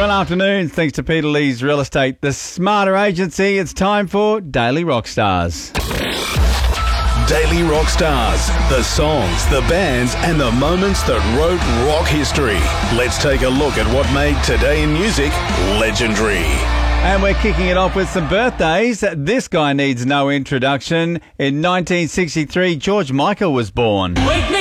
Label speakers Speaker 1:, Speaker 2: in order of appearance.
Speaker 1: Good afternoon. Thanks to Peter Lee's Real Estate, the smarter agency. It's time for Daily Rockstars.
Speaker 2: Daily Rockstars. The songs, the bands, and the moments that wrote rock history. Let's take a look at what made Today in Music legendary.
Speaker 1: And we're kicking it off with some birthdays. This guy needs no introduction. In 1963, George Michael was born.